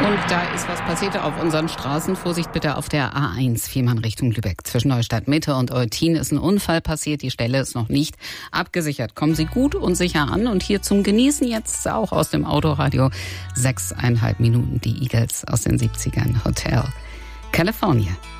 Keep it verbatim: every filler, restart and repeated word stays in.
Und da ist was passiert auf unseren Straßen. Vorsicht bitte auf der A eins, Fehmarn Richtung Lübeck. Zwischen Neustadt Mitte und Eutin ist ein Unfall passiert. Die Stelle ist noch nicht abgesichert. Kommen Sie gut und sicher an. Und hier zum Genießen jetzt auch aus dem Autoradio sechseinhalb Minuten die Eagles aus den siebzigern. Hotel California.